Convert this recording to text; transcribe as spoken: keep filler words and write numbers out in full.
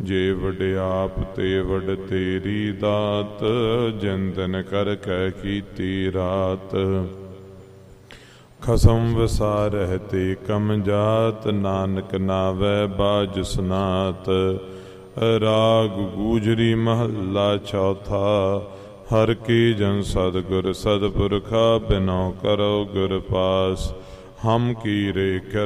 ਜੇ ਵਡਿਆਪ ਤੇ ਵਡ ਤੇਰੀ ਦਾਤ, ਜਿਨ ਤਿਨ ਕਰ ਕੈ ਕੀਤੀ ਰਾਤ। ਖਸਮ ਵਿਸਾਰਹਿ ਤੇ ਕਮ ਜਾਤ, ਨਾਨਕ ਨਾਵੈ ਬਾਜ ਸੁਨਾਤ। ਰਾਗ ਗੂਜਰੀ ਮਹੱਲਾ ਚੌਥਾ। ਹਰ ਕੀ ਜਨ ਸਤਿਗੁਰ ਸਤਿਪੁਰਖਾ, ਬਿਨੋ ਕਰੋ ਗੁਰ ਪਾਸ। ਹਮ ਕੀ ਰੇ